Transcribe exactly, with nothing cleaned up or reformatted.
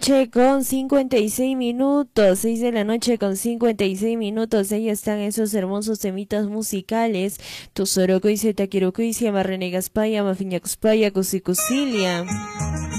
Che, con cincuenta y seis minutos, seis de la noche con cincuenta y seis minutos, ahí están esos hermosos temitas musicales. Tu soroco y zeta quiero que se llama Renegas Paya, Mafiñacos Paya, Cusicusilia.